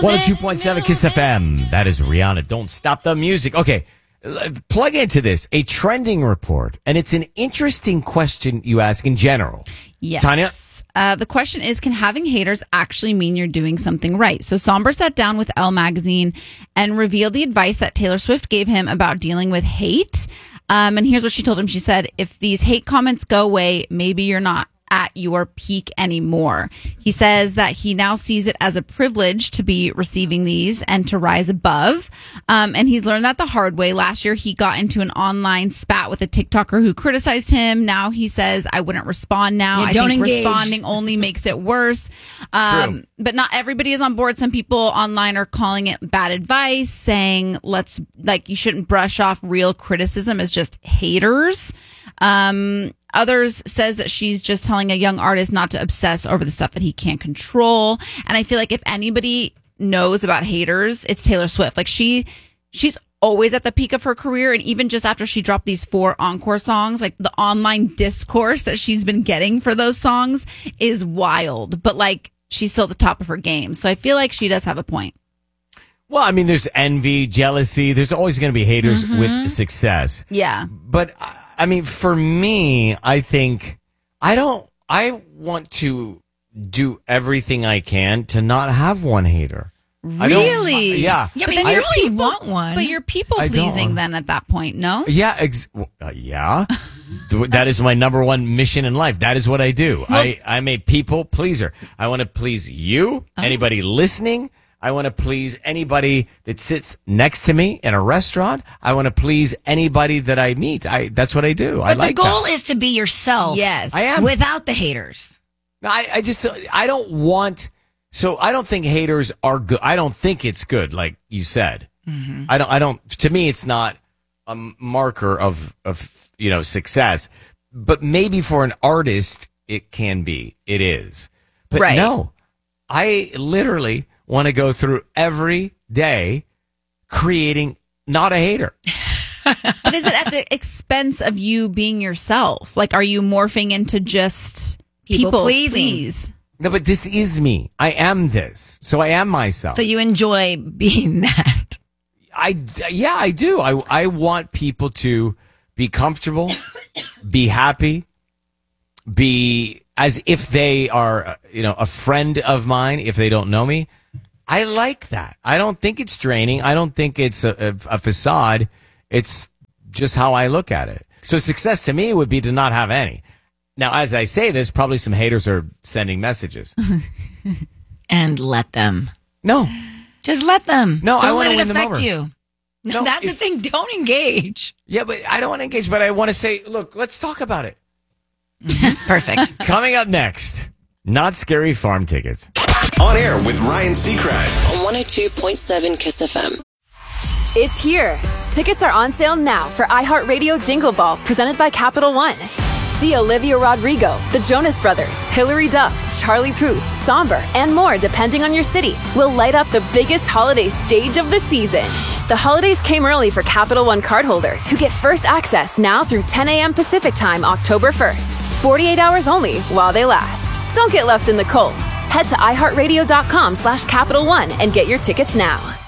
102.7 Kiss FM. That is Rihanna. Don't stop the music. Okay. Plug into this, a trending report, and it's an interesting question you ask in general. Yes. Tanya? The question is, can having haters actually mean you're doing something right? So Somber sat down with Elle magazine and revealed the advice that Taylor Swift gave him about dealing with hate. And here's what she told him. She said, if these hate comments go away, maybe you're not at your peak anymore. He says that he now sees it as a privilege to be receiving these and to rise above. And he's learned that the hard way. Last year, he got into an online spat with a TikToker who criticized him. Now he says, I wouldn't respond now. I think responding only makes it worse. But not everybody is on board. Some people online are calling it bad advice, saying you shouldn't brush off real criticism as just haters. Others says that she's just telling a young artist not to obsess over the stuff that he can't control. And I feel like if anybody knows about haters, it's Taylor Swift. Like she's always at the peak of her career. And even just after she dropped these 4 encore songs, like the online discourse that she's been getting for those songs is wild. But like she's still at the top of her game. So I feel like she does have a point. Well, I mean, there's envy, jealousy. There's always going to be haters with success. Yeah. But I mean, for me, I think I want to do everything I can to not have one hater. Really? Yeah. Yeah, but then you really want one. But you're people pleasing then at that point, no? Yeah. Yeah. That is my number one mission in life. That is what I do. I'm a people pleaser. I want to please you, anybody listening. I want to please anybody that sits next to me in a restaurant. I want to please anybody that I meet. That's what I do. But the goal is to be yourself. Yes. I am. Without the haters. I don't think haters are good. I don't think it's good, like you said. Mm-hmm. I don't, to me, it's not a marker of success, but maybe for an artist, it can be. It is. But no, I literally want to go through every day creating not a hater. But is it at the expense of you being yourself? Like, are you morphing into just people please? No, but this is me. I am this. So I am myself. So you enjoy being that. I do. I want people to be comfortable, be happy, be as if they are, a friend of mine if they don't know me. I like that. I don't think it's draining. I don't think it's a facade. It's just how I look at it. So success to me would be to not have any. Now, as I say this, probably some haters are sending messages. And let them. No. Just let them. No, don't I want to win them over. You. No, that's the thing. Don't engage. Yeah, but I don't want to engage, but I want to say, look, let's talk about it. Perfect. Coming up next, Not Scary Farm Tickets. On air with Ryan Seacrest. On 102.7 Kiss FM. It's here. Tickets are on sale now for iHeartRadio Jingle Ball, presented by Capital One. See Olivia Rodrigo, the Jonas Brothers, Hilary Duff, Charlie Puth, Somber, and more depending on your city will light up the biggest holiday stage of the season. The holidays came early for Capital One cardholders who get first access now through 10 a.m. Pacific Time, October 1st. 48 hours only while they last. Don't get left in the cold. Head to iHeartRadio.com/Capital One and get your tickets now.